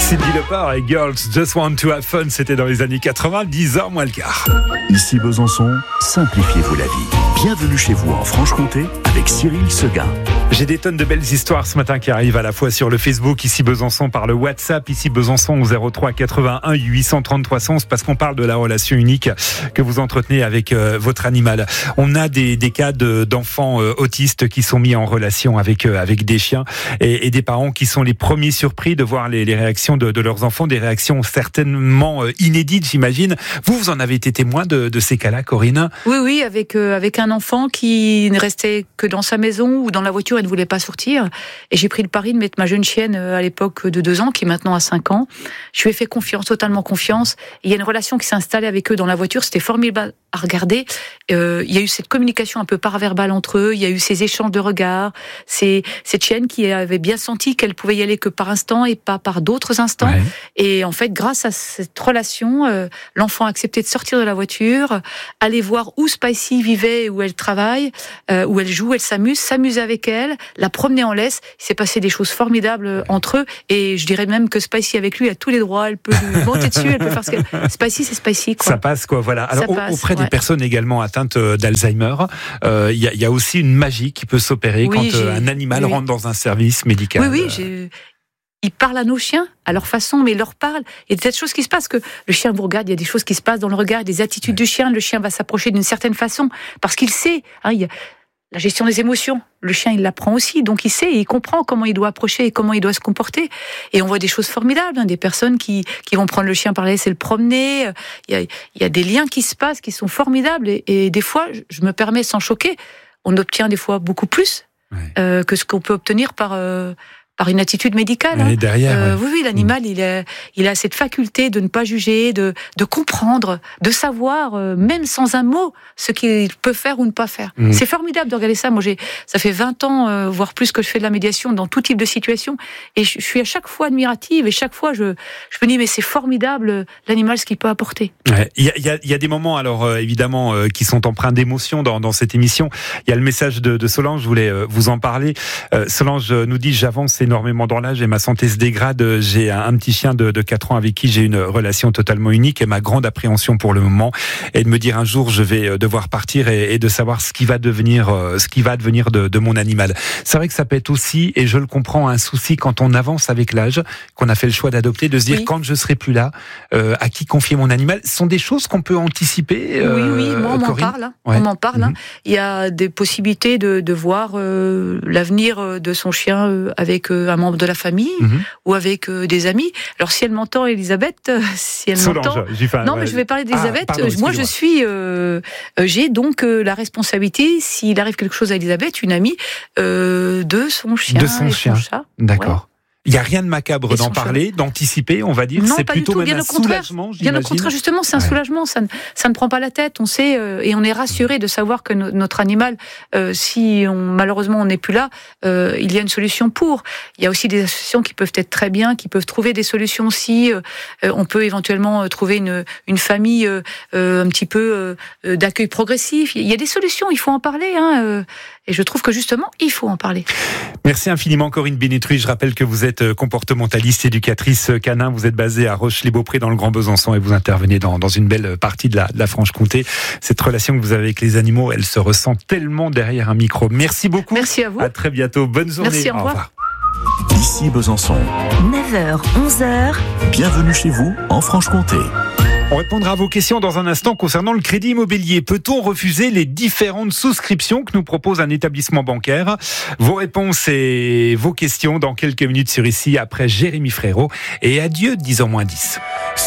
Cyndi Lauper et Girls Just Want to Have Fun, c'était dans les années 80, 10h moins le quart. Ici Besançon, simplifiez-vous la vie. Bienvenue chez vous en Franche-Comté avec Cyril Seguin. J'ai des tonnes de belles histoires ce matin qui arrivent à la fois sur le Facebook, ici Besançon, par le WhatsApp, ici Besançon au 03 81 830 311, parce qu'on parle de la relation unique que vous entretenez avec votre animal. On a des cas d'enfants autistes qui sont mis en relation avec des chiens et des parents qui sont les premiers surpris de voir les réactions de leurs enfants, des réactions certainement inédites, j'imagine. Vous en avez été témoin de ces cas-là, Corinne? Oui, avec un enfant qui ne restait que dans sa maison ou dans la voiture et ne voulait pas sortir. Et j'ai pris le pari de mettre ma jeune chienne à l'époque de 2 ans, qui est maintenant à 5 ans. Je lui ai fait confiance, totalement confiance. Et il y a une relation qui s'est installée avec eux dans la voiture. C'était formidable à regarder. Il y a eu cette communication un peu paraverbale entre eux. Il y a eu ces échanges de regards. Cette chienne qui avait bien senti qu'elle pouvait y aller que par instant et pas par d'autres instants. Ouais. Et en fait, grâce à cette relation, l'enfant a accepté de sortir de la voiture, aller voir où Spicy vivait, où elle travaille, où elle joue, elle s'amuse avec elle, la promener en laisse. Il s'est passé des choses formidables entre eux. Et je dirais même que Spicy avec lui a tous les droits. Elle peut lui monter dessus, elle peut faire ce qu'elle... Spicy, c'est Spicy, quoi. Ça passe, quoi, voilà. Alors, auprès des personnes également atteintes d'Alzheimer, il y a aussi une magie qui peut s'opérer quand un animal rentre dans un service médical. Ils parlent à nos chiens, à leur façon, mais ils leur parlent. Il y a des choses qui se passent, que le chien vous regarde, il y a des choses qui se passent dans le regard, des attitudes du chien. Le chien va s'approcher d'une certaine façon, parce qu'il sait. Il y a la gestion des émotions. Le chien, il l'apprend aussi, donc il sait, il comprend comment il doit approcher et comment il doit se comporter. Et on voit des choses formidables, des personnes qui vont prendre le chien par la laisse et le promener. Il y a des liens qui se passent, qui sont formidables. Et des fois, je me permets, sans choquer, on obtient des fois beaucoup plus que ce qu'on peut obtenir par une attitude médicale. Et derrière, oui, l'animal, il a cette faculté de ne pas juger, de comprendre, de savoir, même sans un mot, ce qu'il peut faire ou ne pas faire. C'est formidable de regarder ça. Moi, ça fait 20 ans, voire plus, que je fais de la médiation dans tout type de situation, et je suis à chaque fois admirative, et chaque fois, je me dis, mais c'est formidable, l'animal, ce qu'il peut apporter. Il y a des moments, alors évidemment, qui sont empreints d'émotion dans cette émission. Il y a le message de Solange, je voulais vous en parler. Solange nous dit, j'avance énormément dans l'âge et ma santé se dégrade. J'ai un petit chien de 4 ans avec qui j'ai une relation totalement unique, et ma grande appréhension pour le moment est de me dire un jour je vais devoir partir et de savoir ce qui va devenir de mon animal. C'est vrai que ça peut être aussi, et je le comprends, un souci quand on avance avec l'âge, qu'on a fait le choix d'adopter, de se dire quand je serai plus là, à qui confier mon animal. Ce sont des choses qu'on peut anticiper. Oui, moi on m'en parle. On m'en parle. Il y a des possibilités de voir l'avenir de son chien avec un membre de la famille ou avec des amis. Alors si elle m'entend, Elisabeth, si elle m'entend... mais je vais parler d'Elisabeth. Moi je suis... j'ai donc la responsabilité, s'il arrive quelque chose à Elisabeth, une amie, de son chien et son chat. D'accord. Ouais. Il n'y a rien de macabre d'en parler, d'anticiper, on va dire. Non, c'est pas plutôt du tout. Même un soulagement, j'imagine. Bien au contraire, justement, c'est un soulagement. Ça ne prend pas la tête. On sait et on est rassuré de savoir que notre animal, si malheureusement on n'est plus là, il y a une solution pour. Il y a aussi des associations qui peuvent être très bien, qui peuvent trouver des solutions si on peut éventuellement trouver une famille un petit peu d'accueil progressif. Il y a des solutions. Il faut en parler. Et je trouve que justement, il faut en parler. Merci infiniment, Corinne Bénétruy. Je rappelle que vous êtes comportementaliste, éducatrice canin. Vous êtes basée à Roche-les-Beaupré dans le Grand Besançon et vous intervenez dans une belle partie de la Franche-Comté. Cette relation que vous avez avec les animaux, elle se ressent tellement derrière un micro. Merci beaucoup. Merci à vous. À très bientôt. Bonne journée. Merci, au revoir. Ici Besançon. 9h, 11h. Bienvenue chez vous en Franche-Comté. On répondra à vos questions dans un instant concernant le crédit immobilier. Peut-on refuser les différentes souscriptions que nous propose un établissement bancaire? Vos réponses et vos questions dans quelques minutes sur Ici, après Jérémy Frérot. Et adieu, 10h moins 10.